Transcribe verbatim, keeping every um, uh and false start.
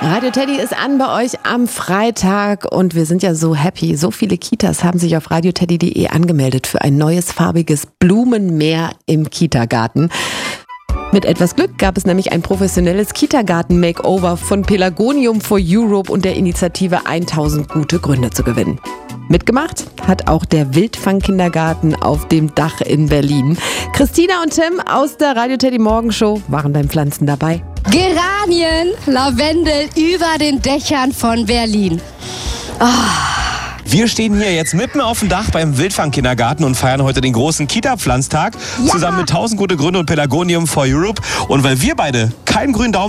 Radio Teddy ist an bei euch am Freitag und wir sind ja so happy. So viele Kitas haben sich auf radioteddy punkt de angemeldet für ein neues farbiges Blumenmeer im Kitagarten. Mit etwas Glück gab es nämlich ein professionelles Kitagarten-Makeover von Pelargonium for Europe und der Initiative tausend gute Gründe zu gewinnen. Mitgemacht hat auch der Wildfang-Kindergarten auf dem Dach in Berlin. Christina und Tim aus der Radio Teddy Morgenshow waren beim Pflanzen dabei. Geranien, Lavendel über den Dächern von Berlin. Oh. Wir stehen hier jetzt mitten auf dem Dach beim Wildfang-Kindergarten und feiern heute den großen Kita-Pflanztag. Ja. Zusammen mit tausend gute Gründe und Pelargonium for Europe. Und weil wir beide keinen grünen Daumen